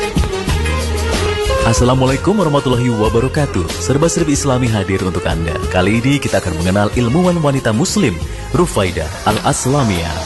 Assalamualaikum warahmatullahi wabarakatuh. Serba-serbi Islami hadir untuk Anda. Kali ini kita akan mengenal ilmuwan wanita muslim, Rufaidah Al-Aslamiyah.